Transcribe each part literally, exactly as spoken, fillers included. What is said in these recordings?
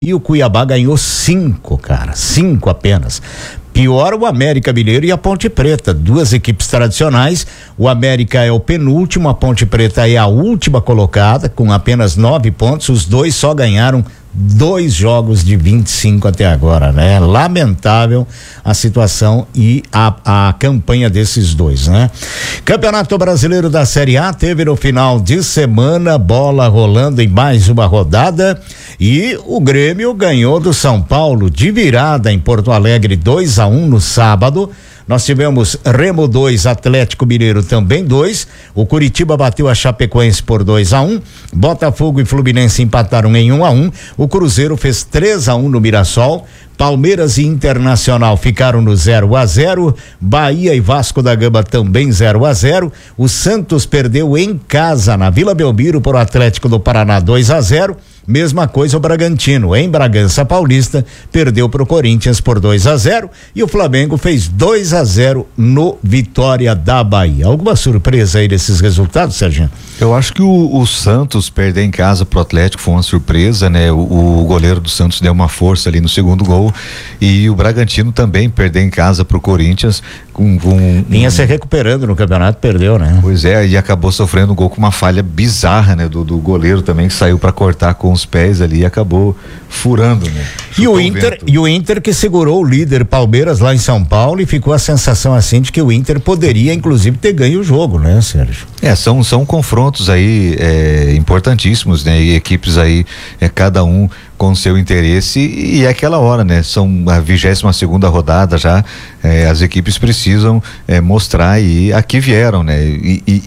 E o Cuiabá ganhou cinco, cara, cinco apenas. Pior o América Mineiro e a Ponte Preta, duas equipes tradicionais. O América é o penúltimo, a Ponte Preta é a última colocada, com apenas nove pontos. Os dois só ganharam dois jogos de vinte e cinco até agora, né? Lamentável a situação e a, a campanha desses dois, né? Campeonato Brasileiro da Série A teve no final de semana bola rolando em mais uma rodada e o Grêmio ganhou do São Paulo de virada em Porto Alegre dois a um no sábado. Nós tivemos Remo dois, Atlético Mineiro também dois. O Curitiba bateu a Chapecoense por dois a um. Botafogo e Fluminense empataram em um a um. O Cruzeiro fez três a um no Mirassol. Palmeiras e Internacional ficaram no zero a zero. Bahia e Vasco da Gama também zero a zero. O Santos perdeu em casa na Vila Belmiro por Atlético do Paraná dois a zero. Mesma coisa o Bragantino, em Bragança Paulista, perdeu para o Corinthians por dois a zero e o Flamengo fez dois a zero no Vitória da Bahia. Alguma surpresa aí desses resultados, Serginho? Eu acho que o, o Santos perder em casa pro Atlético foi uma surpresa, né? O, o goleiro do Santos deu uma força ali no segundo gol e o Bragantino também perder em casa pro Corinthians com, com vinha um... se recuperando no campeonato, perdeu, né? Pois é, e acabou sofrendo um gol com uma falha bizarra, né? Do, do goleiro também, que saiu para cortar com os pés ali e acabou furando, né? E o Inter, e o Inter que segurou o líder Palmeiras lá em São Paulo e ficou a sensação assim de que o Inter poderia inclusive ter ganho o jogo, né, Sérgio? É, são, são confrontos aí é, importantíssimos, né? E equipes aí, é, cada um com seu interesse e é aquela hora, né? São a vigésima segunda rodada já, é, as equipes precisam é, mostrar e aqui vieram, né? E, e,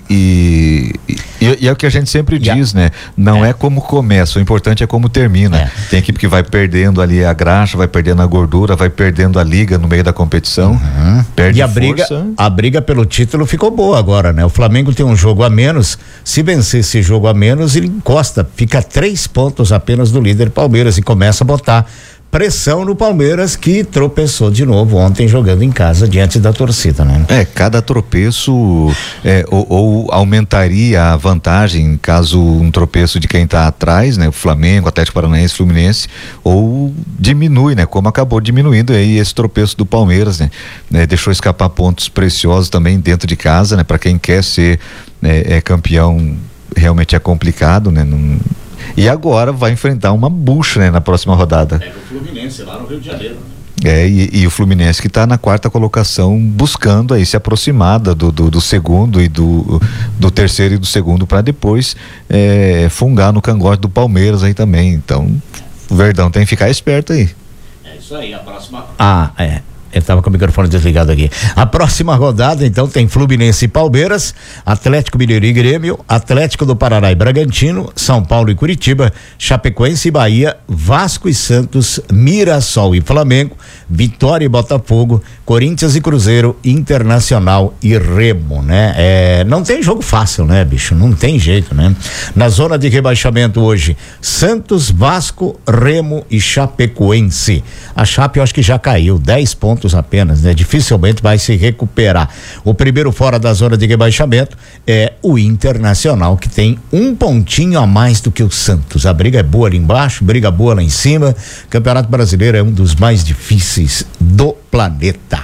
e, e, e é o que a gente sempre yeah. diz, né? Não é. é como começa, o importante é como termina. É. Tem equipe que vai perdendo ali a graxa, vai perdendo a gordura, vai perdendo a liga no meio da competição, uhum. perde e a força. briga, a briga pelo título ficou boa agora, né? O Flamengo tem um jogo a menos, se vencer esse jogo a menos, ele encosta, fica três pontos apenas do líder Palmeiras e começa a botar pressão no Palmeiras, que tropeçou de novo ontem jogando em casa diante da torcida, né? É, cada tropeço é, ou, ou aumentaria a vantagem caso um tropeço de quem está atrás, né? O Flamengo, Atlético Paranaense, Fluminense, ou diminui, né? Como acabou diminuindo aí esse tropeço do Palmeiras, né? né? Deixou escapar pontos preciosos também dentro de casa, né? Para quem quer ser né, é, campeão, realmente é complicado, né? Não... E agora vai enfrentar uma bucha, né, na próxima rodada. É o Fluminense lá no Rio de Janeiro, né? É, e, e o Fluminense que está na quarta colocação, buscando aí se aproximar do, do, do segundo e do, do terceiro e do segundo, para depois é, fungar no cangote do Palmeiras aí também. Então, o Verdão tem que ficar esperto aí. É isso aí, a próxima. Ah, é. Eu estava com o microfone desligado aqui. A próxima rodada, então, tem Fluminense e Palmeiras, Atlético Mineiro e Grêmio, Atlético do Paraná e Bragantino, São Paulo e Curitiba, Chapecoense e Bahia, Vasco e Santos, Mirassol e Flamengo, Vitória e Botafogo, Corinthians e Cruzeiro, Internacional e Remo, né? É, não tem jogo fácil, né, bicho? Não tem jeito, né? Na zona de rebaixamento hoje, Santos, Vasco, Remo e Chapecoense. A Chape eu acho que já caiu, dez pontos apenas, né? Dificilmente vai se recuperar. O primeiro fora da zona de rebaixamento é o Internacional, que tem um pontinho a mais do que o Santos. A briga é boa ali embaixo, briga boa lá em cima. Campeonato Brasileiro é um dos mais difíceis do planeta.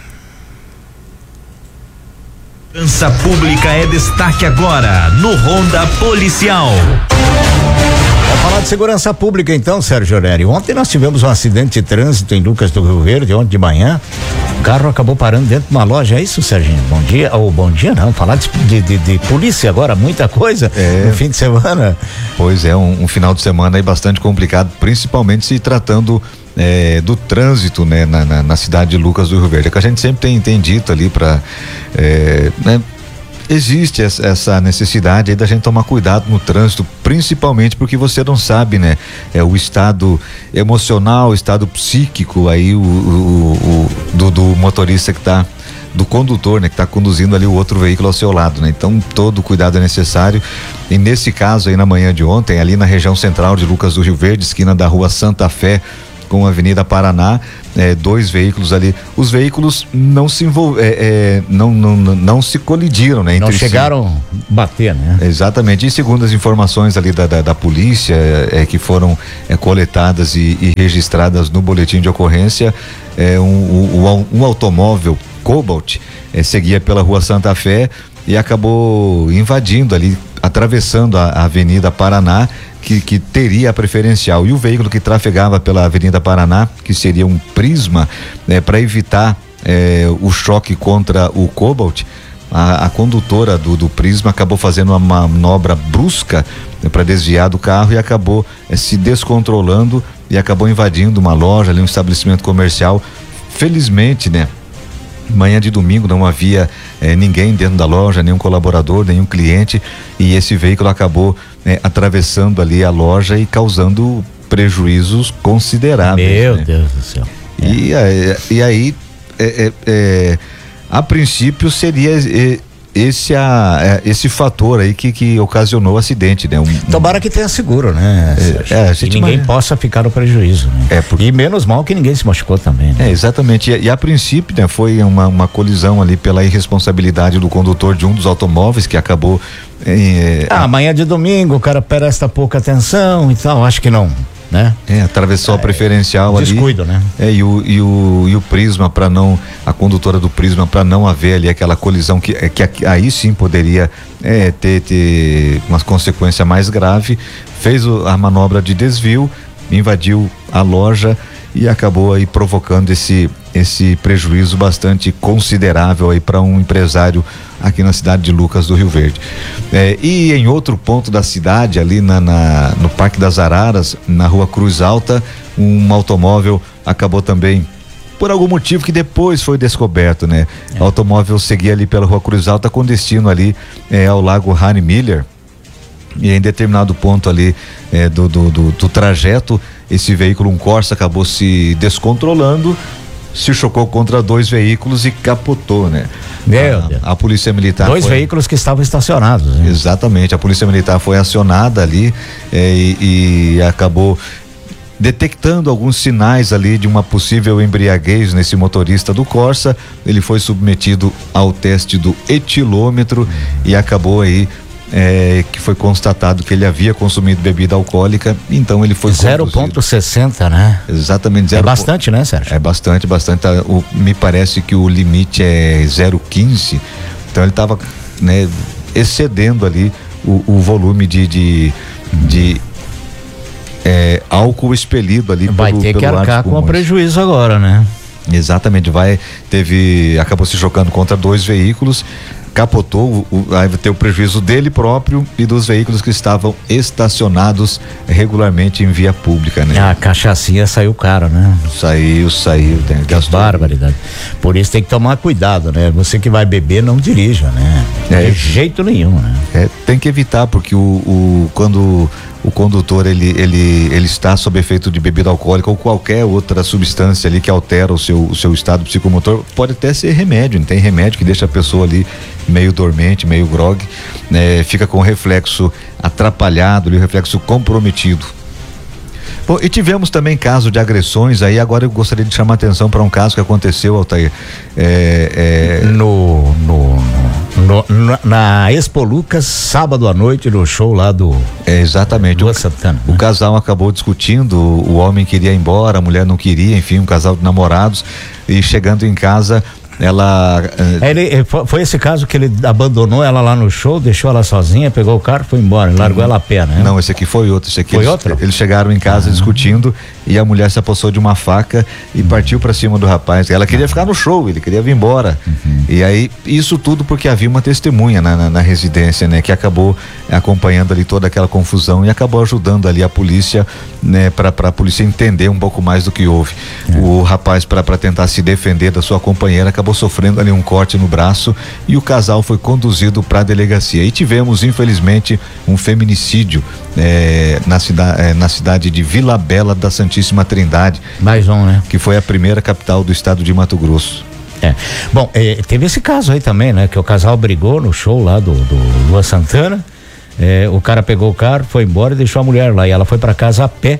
Segurança Pública é destaque agora no Ronda Policial. Vamos falar de segurança pública então, Sérgio Nery. Ontem nós tivemos um acidente de trânsito em Lucas do Rio Verde, ontem de manhã. O carro acabou parando dentro de uma loja, é isso, Serginho? Bom dia, ou bom dia não, falar de, de, de, de polícia agora, muita coisa é, no fim de semana. Pois é, um, um final de semana aí bastante complicado, principalmente se tratando É, do trânsito, né, na, na, na cidade de Lucas do Rio Verde. É que a gente sempre tem, tem dito ali para é, né, existe essa necessidade aí da gente tomar cuidado no trânsito, principalmente porque você não sabe, né, é o estado emocional, o estado psíquico aí o, o, o do, do motorista que tá, do condutor, né, que está conduzindo ali o outro veículo ao seu lado, né? Então todo cuidado é necessário. E nesse caso aí na manhã de ontem, ali na região central de Lucas do Rio Verde, esquina da rua Santa Fé com a Avenida Paraná, é, dois veículos ali. Os veículos não se envol... é, é, não, não, não, não se colidiram, né? Não chegaram a bater, né? Exatamente. E segundo as informações ali da, da, da polícia, é, que foram é, coletadas e, e registradas no boletim de ocorrência, é, um, um, um automóvel Cobalt é, seguia pela Rua Santa Fé e acabou invadindo ali, atravessando a, a Avenida Paraná, que, que teria a preferencial, e o veículo que trafegava pela Avenida Paraná, que seria um Prisma, né, para evitar eh, o choque contra o Cobalt, a, a condutora do, do Prisma acabou fazendo uma manobra brusca, né, para desviar do carro e acabou eh, se descontrolando e acabou invadindo uma loja ali, um estabelecimento comercial. Felizmente, né, manhã de domingo não havia eh, ninguém dentro da loja, nenhum colaborador, nenhum cliente, e esse veículo acabou eh, atravessando ali a loja e causando prejuízos consideráveis. Meu né? Deus do céu. E, é. e aí, é, é, é, a princípio seria é, esse, a, é, esse fator aí que, que ocasionou o acidente, né? Um, Tomara que tenha seguro, né? É, é, que ninguém vai... possa ficar no prejuízo, né? É, porque... E menos mal que ninguém se machucou também, né? É, exatamente. E, e a princípio, né, foi uma, uma colisão ali pela irresponsabilidade do condutor de um dos automóveis que acabou. É, ah, amanhã de domingo, o cara presta pouca atenção e tal, acho que não, né? É, atravessou é, a preferencial ali. Descuido, né? É, e o, e o, e o Prisma, para não, a condutora do Prisma, para não haver ali aquela colisão que, que aí sim poderia é, ter, ter uma consequência mais grave, fez o, a manobra de desvio, invadiu a loja e acabou aí provocando esse, esse prejuízo bastante considerável aí para um empresário aqui na cidade de Lucas do Rio Verde. É, e em outro ponto da cidade, ali na, na, no Parque das Araras, na Rua Cruz Alta, um automóvel acabou também, por algum motivo que depois foi descoberto, né? É. O automóvel seguia ali pela Rua Cruz Alta com destino ali é, ao Lago Harry Miller, e em determinado ponto ali é, do, do, do, do trajeto, esse veículo, um Corsa, acabou se descontrolando, se chocou contra dois veículos e capotou, né? Meu Deus. A, a polícia militar dois foi... veículos que estavam estacionados, né? Exatamente, a polícia militar foi acionada ali é, e, e acabou detectando alguns sinais ali de uma possível embriaguez nesse motorista do Corsa. Ele foi submetido ao teste do etilômetro uhum. e acabou aí É, que foi constatado que ele havia consumido bebida alcoólica, então ele foi zero vírgula sessenta, né? Exatamente. Zero é bastante, né, Sérgio? É bastante, bastante. Tá, o, me parece que o limite é zero vírgula quinze, então ele estava, né, excedendo ali o, o volume de de, hum. de é, álcool expelido ali. Vai pelo, ter pelo que arcar com o prejuízo agora, né? Exatamente, vai, teve, acabou se chocando contra dois veículos, capotou, o, aí vai ter o prejuízo dele próprio e dos veículos que estavam estacionados regularmente em via pública, né? A cachaçinha saiu caro, né? Saiu, saiu, tem gastou. Barbaridade. Por isso tem que tomar cuidado, né? Você que vai beber, não dirija, né? É, de jeito nenhum, né? É, tem que evitar, porque o, o quando o condutor ele, ele, ele está sob efeito de bebida alcoólica ou qualquer outra substância ali que altera o seu, o seu estado psicomotor, pode até ser remédio, não tem remédio que deixa a pessoa ali meio dormente, meio grogue, né? Fica com o reflexo atrapalhado, o reflexo comprometido. Bom, e tivemos também caso de agressões aí. Agora eu gostaria de chamar a atenção para um caso que aconteceu, Altair, é, é... no, no, no, no na Expo Lucas, sábado à noite, no show lá do é, exatamente Lua Santana, o né? Casal acabou discutindo, o homem queria ir embora, a mulher não queria, enfim, um casal de namorados, e chegando em casa ela é, ele, foi esse caso que ele abandonou ela lá no show, deixou ela sozinha, pegou o carro e foi embora, largou ela a pé, né? Não, esse aqui foi outro, esse aqui foi eles, outro? Eles chegaram em casa ah. discutindo e a mulher se apossou de uma faca e hum. partiu pra cima do rapaz. Ela queria ficar no show, ele queria vir embora. Uhum. E aí, isso tudo porque havia uma testemunha na, na, na residência, né? Que acabou acompanhando ali toda aquela confusão e acabou ajudando ali a polícia, né? Pra, pra polícia entender um pouco mais do que houve. É. O rapaz, pra, pra tentar se defender da sua companheira, acabou sofrendo ali um corte no braço e o casal foi conduzido para a delegacia. E tivemos, infelizmente, um feminicídio é, na, cida, é, na cidade de Vila Bela da Santíssima Trindade. Mais um, né? Que foi a primeira capital do estado de Mato Grosso. É. Bom, é, teve esse caso aí também, né? Que o casal brigou no show lá do, do Lua Santana. É, o cara pegou o carro, foi embora e deixou a mulher lá. E ela foi para casa a pé.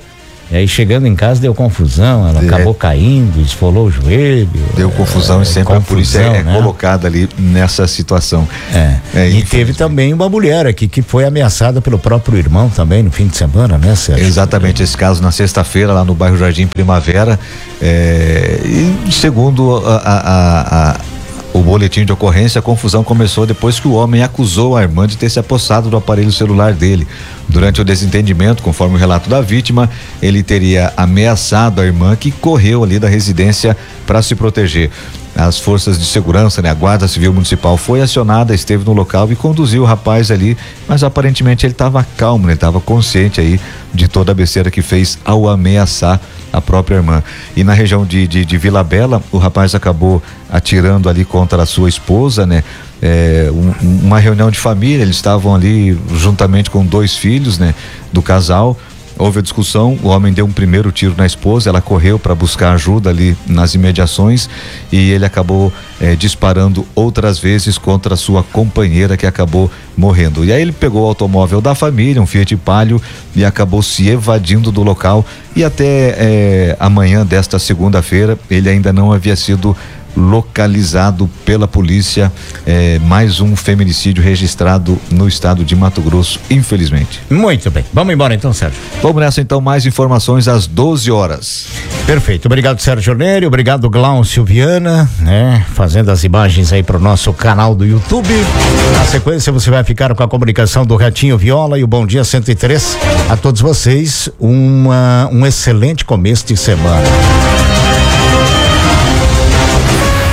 E aí chegando em casa deu confusão, ela é. acabou caindo, esfolou o joelho. Deu confusão é, e sempre confusão, a polícia é, né? colocada ali nessa situação. É. é e teve também uma mulher aqui que foi ameaçada pelo próprio irmão também no fim de semana, né, Sérgio? Exatamente, esse caso na sexta-feira lá no bairro Jardim Primavera, é, e segundo a, a, a, a o boletim de ocorrência, a confusão começou depois que o homem acusou a irmã de ter se apossado do aparelho celular dele. Durante o desentendimento, conforme o relato da vítima, ele teria ameaçado a irmã, que correu ali da residência para se proteger. As forças de segurança, né, a Guarda Civil Municipal foi acionada, esteve no local e conduziu o rapaz ali, mas aparentemente ele estava calmo, ele estava consciente aí de toda a besteira que fez ao ameaçar a própria irmã. E na região de, de, de Vila Bela, o rapaz acabou atirando ali contra a sua esposa, né? É, um, uma reunião de família, eles estavam ali juntamente com dois filhos, né, do casal. Houve a discussão, o homem deu um primeiro tiro na esposa, ela correu para buscar ajuda ali nas imediações e ele acabou eh, disparando outras vezes contra a sua companheira, que acabou morrendo. E aí ele pegou o automóvel da família, um Fiat Palio, e acabou se evadindo do local, e até eh, amanhã desta segunda-feira ele ainda não havia sido localizado pela polícia. É, mais um feminicídio registrado no estado de Mato Grosso, infelizmente. Muito bem, vamos embora então, Sérgio. Vamos nessa então, mais informações às doze horas. Perfeito, obrigado, Sérgio Neri, obrigado, Glaucio Viana, né, fazendo as imagens aí pro nosso canal do YouTube. Na sequência você vai ficar com a comunicação do Ratinho Viola e o Bom Dia cento e três. A todos vocês, uma, um excelente começo de semana.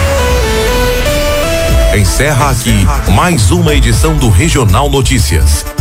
Encerra aqui mais uma edição do Regional Notícias.